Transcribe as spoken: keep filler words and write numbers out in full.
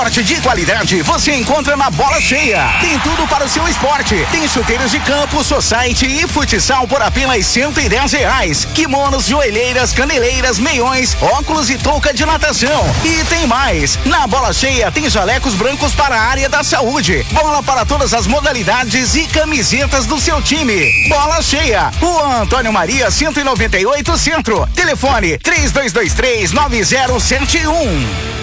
Esporte de qualidade você encontra na Bola Cheia. Tem tudo para o seu esporte. Tem chuteiros de campo, society e futsal por apenas cento e dez reais. Kimonos, joelheiras, caneleiras, meiões, óculos e touca de natação. E tem mais. Na Bola Cheia tem jalecos brancos para a área da saúde. Bola para todas as modalidades e camisetas do seu time. Bola Cheia. Rua Antônio Maria, cento e noventa e oito Centro. Telefone três dois dois três, nove zero sete um.